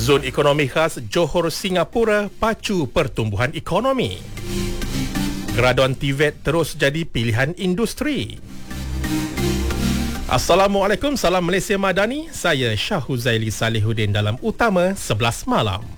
Zon ekonomi khas Johor Singapura pacu pertumbuhan ekonomi. Graduan TVET terus jadi pilihan industri. Assalamualaikum, salam Malaysia Madani. Saya Syah Huzaili Salihuddin dalam Utama 11 Malam.